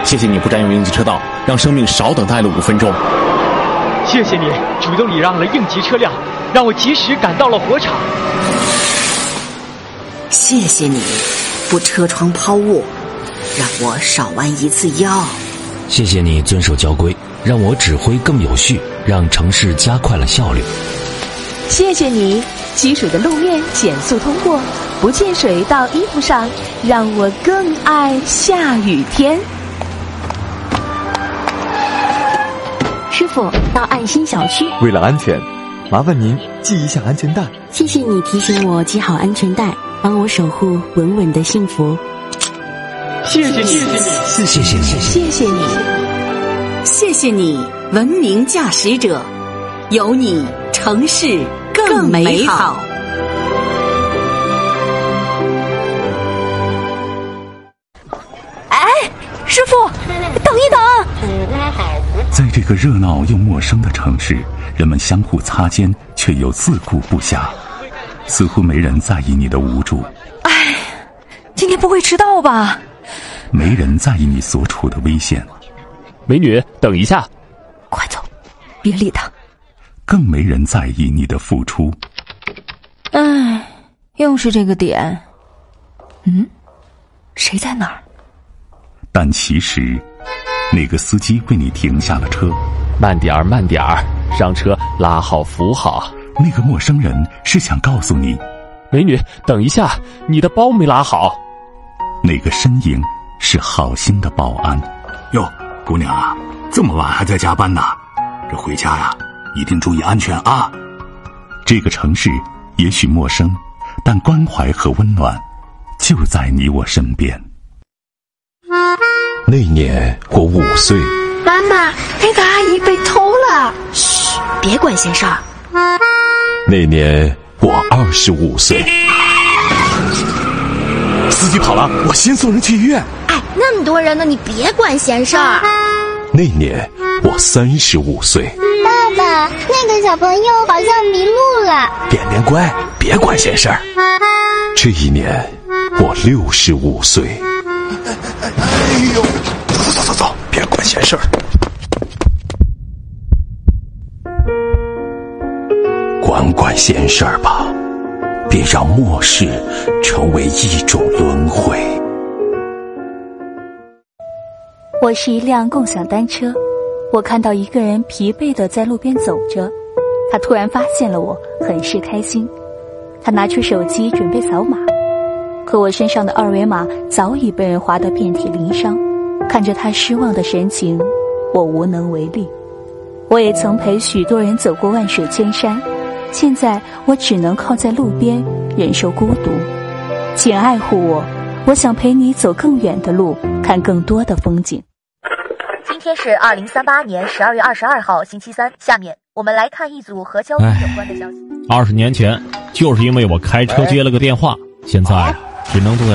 谢谢你不占用应急车道，让生命少等待了5分钟。 谢谢你主动礼让了应急车辆，让我及时赶到了火场。 谢谢你不车窗抛物，让我少弯一次腰。 谢谢你遵守交规，让我指挥更有序，让城市加快了效率。 谢谢你积水的路面减速通过，不溅水到衣服上，让我更爱下雨天。 师傅，到爱心小区。 为了安全，麻烦您系一下安全带。 谢谢你提醒我系好安全带，帮我守护稳稳的幸福。 谢谢你， 谢谢你， 谢谢你， 谢谢你，文明驾驶者，有你城市更美好。 哎，师傅，等一等！ 在这个热闹又陌生的城市，人们相互擦肩，却又自顾不暇，似乎没人在意你的无助。 哎，今天不会迟到吧？ 没人在意你所处的危险。 美女，等一下！ 快走，别理他。 更没人在意你的付出。 哎，又是这个点。谁在哪儿？ 但其实那个司机为你停下了车。 慢点儿，慢点儿，上车拉好扶好。 那个陌生人是想告诉你， 美女，等一下，你的包没拉好。 那个身影是好心的保安。 哟，姑娘啊，这么晚还在加班呢？这回家呀，一定注意安全啊！ 这个城市也许陌生，但关怀和温暖就在你我身边。 那年我5岁。 妈妈，那个阿姨被偷了。嘘，别管闲事儿。 那年我25岁。 司机跑了，我先送人去医院。 哎，那么多人呢，你别管闲事儿。 那年我35岁。 爸爸，那个小朋友好像迷路了。 点点乖，别管闲事儿。这一年我65岁。 哎呦，走，别管闲事儿。 管闲事儿吧，别让末世成为一种轮回。 我是一辆共享单车，我看到一个人疲惫地在路边走着，他突然发现了我，很是开心。他拿出手机准备扫码，可我身上的二维码早已被人划得遍体鳞伤。看着他失望的神情，我无能为力。我也曾陪许多人走过万水千山，现在我只能靠在路边忍受孤独。请爱护我，我想陪你走更远的路，看更多的风景。 今天是2038年12月22号星期三，下面我们来看一组和交通有关的消息。 20年前，就是因为我开车接了个电话，现在只能坐在